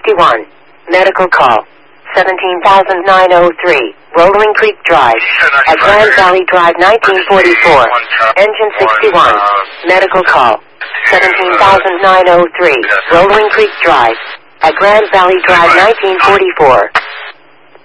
61. Medical call. 17,903. Rolling Creek Drive. At Grand Valley Drive 1944. Engine 61. Medical call. 17,903. Rolling Creek Drive. At Grand Valley Drive 1944.